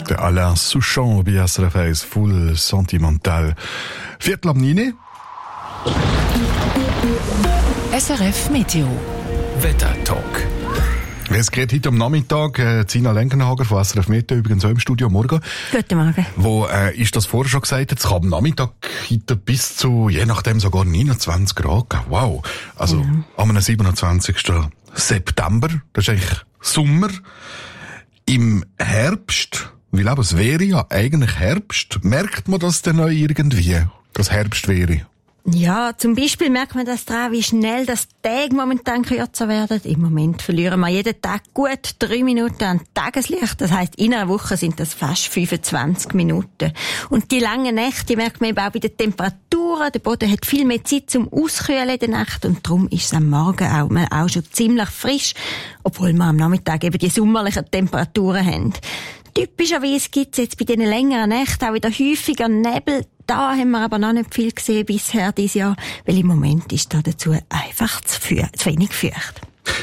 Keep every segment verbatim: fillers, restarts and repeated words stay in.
Der Alain Souchon bei S R F eins, voll sentimental. Viertel ab neun. S R F Meteo. Wetter-Talk. Es geht heute am Nachmittag, äh, Zina Lenkenhager von S R F Meteo, übrigens auch im Studio Morgen. Guten Morgen. Wo äh, ist das vorher schon gesagt, es kann am Nachmittag heute bis zu, je nachdem, sogar neunundzwanzig Grad geben. Wow. Also ja. Am siebenundzwanzigsten September, das ist eigentlich Sommer. Im Herbst, weil aber es wäre ja eigentlich Herbst, merkt man das denn noch irgendwie, dass Herbst wäre? Ja, zum Beispiel merkt man das daran, wie schnell das Tage momentan kürzer werden. Im Moment verlieren wir jeden Tag gut drei Minuten an Tageslicht. Das heisst, in einer Woche sind das fast fünfundzwanzig Minuten. Und die langen Nächte, die merkt man eben auch bei den Temperaturen. Der Boden hat viel mehr Zeit zum Auskühlen in der Nacht und darum ist es am Morgen auch, man auch schon ziemlich frisch, obwohl wir am Nachmittag eben die sommerlichen Temperaturen haben. Typischerweise gibt es jetzt bei diesen längeren Nächten auch wieder häufiger Nebel. Da haben wir aber noch nicht viel gesehen bisher dieses Jahr, weil im Moment ist da dazu einfach zu, für, zu wenig feucht.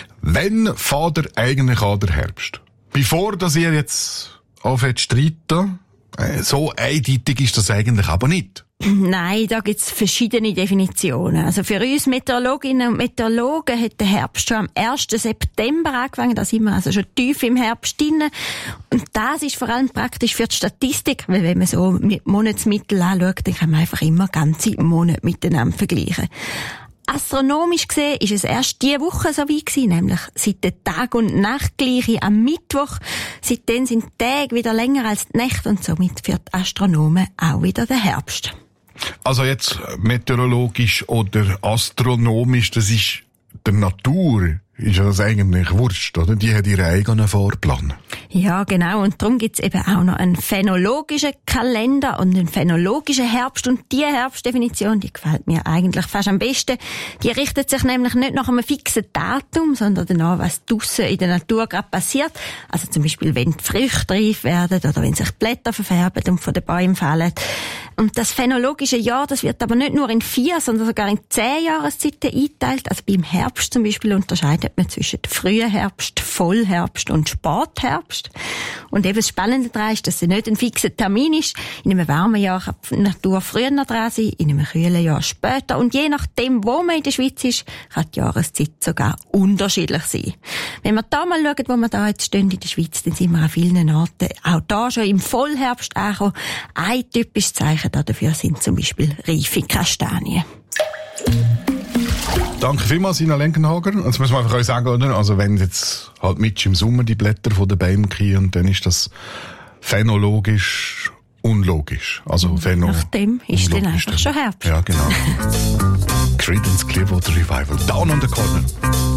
Wann fährt ihr eigentlich an der Herbst? Bevor dass ihr jetzt anfängt zu streiten, so eindeutig ist das eigentlich aber nicht. Nein, da gibt's verschiedene Definitionen. Also für uns Meteorologinnen und Meteorologen hat der Herbst schon am ersten September angefangen. Da sind wir also schon tief im Herbst drin. Und das ist vor allem praktisch für die Statistik, weil wenn man so mit Monatsmittel anschaut, dann kann man einfach immer ganze Monate miteinander vergleichen. Astronomisch gesehen ist es erst diese Woche so weit gewesen, nämlich seit der Tag- und Nachtgleiche am Mittwoch. Seitdem sind die Tage wieder länger als die Nächte und somit für die Astronomen auch wieder der Herbst. Also jetzt meteorologisch oder astronomisch, das ist der Natur, ist das eigentlich wurscht, oder? Die hat ihren eigenen Fahrplan. Ja, genau. Und darum gibt's eben auch noch einen phänologischen Kalender und einen phänologischen Herbst. Und diese Herbstdefinition, die gefällt mir eigentlich fast am besten. Die richtet sich nämlich nicht nach einem fixen Datum, sondern danach, was draussen in der Natur gerade passiert. Also zum Beispiel, wenn die Früchte reif werden oder wenn sich die Blätter verfärben und von den Bäumen fallen. Und das phänologische Jahr, das wird aber nicht nur in vier, sondern sogar in zehn Jahreszeiten eingeteilt. Also beim Herbst zum Beispiel unterscheidet man zwischen frühen Herbst, Vollherbst und Spätherbst. Und eben das Spannende daran ist, dass es nicht ein fixer Termin ist. In einem warmen Jahr kann die Natur früher noch dran sein, in einem kühlen Jahr später. Und je nachdem, wo man in der Schweiz ist, kann die Jahreszeit sogar unterschiedlich sein. Wenn wir da mal schauen, wo wir da jetzt stehen in der Schweiz, dann sind wir an vielen Orten auch da schon im Vollherbst angekommen. Ein typisches Zeichen dafür sind zum Beispiel reife Kastanien. Danke vielmals, Sina Lenkenhager. Jetzt muss man einfach euch sagen, oder? Also wenn jetzt halt mit im Sommer die Blätter von den Bäumen kriegen, dann ist das phänologisch unlogisch. Also phäno- Nachdem ist dann einfach schon Herbst. Ja, genau. Creedence Clearwater Revival. Down on the Corner.